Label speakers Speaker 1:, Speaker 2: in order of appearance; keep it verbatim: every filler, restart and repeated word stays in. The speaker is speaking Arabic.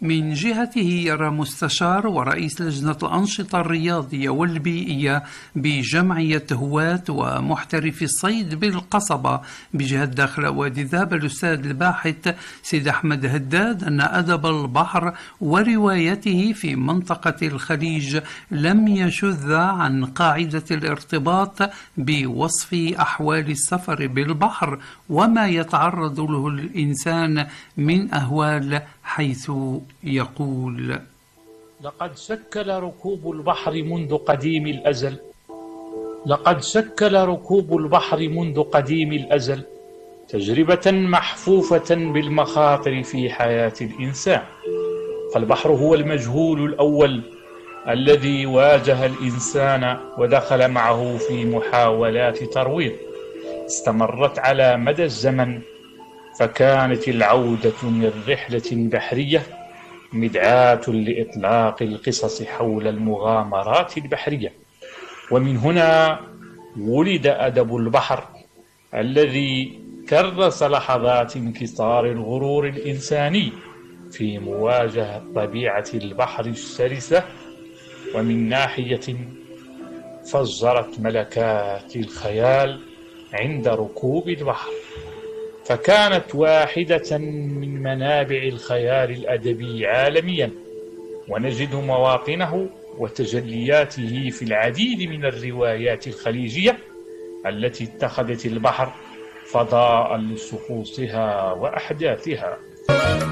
Speaker 1: من جهته يرى مستشار ورئيس لجنة الأنشطة الرياضية والبيئية بجمعية هواة ومحترفي الصيد بالقصبة بجهة داخل وادي ذاب الأستاذ الباحث سيد أحمد هداد أن أدب البحر وروايته في منطقة الخليج لم يشذ عن قاعدة الارتباط بوصف أحوال السفر بالبحر وما يتعرض له الإنسان من أهوال، حيث يقول:
Speaker 2: لقد شكل ركوب البحر منذ قديم الأزل لقد شكل ركوب البحر منذ قديم الأزل تجربة محفوفة بالمخاطر في حياة الإنسان. فالبحر هو المجهول الأول الذي واجه الإنسان ودخل معه في محاولات ترويض استمرت على مدى الزمن، فكانت العودة من رحلة بحرية مدعاة لإطلاق القصص حول المغامرات البحرية. ومن هنا ولد أدب البحر الذي كرس لحظات انكسار الغرور الإنساني في مواجهة طبيعة البحر الشرسة، ومن ناحية فجرت ملكات الخيال عند ركوب البحر، فكانت واحدة من منابع الخيال الأدبي عالميا، ونجد مواطنه وتجلياته في العديد من الروايات الخليجية التي اتخذت البحر فضاء لشخوصها وأحداثها.